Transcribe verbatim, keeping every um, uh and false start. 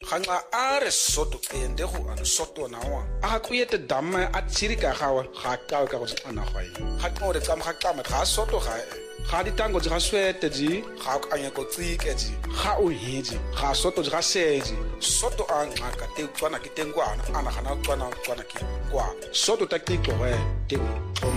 Ganga are soto ende go an soto na wa. A ku yete damme a tsirika gawe ga ka ka go tsana ga yi. Ga go re tsama ga tsama ga soto ga ga di tango ga swete ji ga ka anya go tsike ji ga o hiji ga soto ga seji soto a ngaka te tswana ke tengwana ana gana tswana tswana ke kwa soto ta ke go re te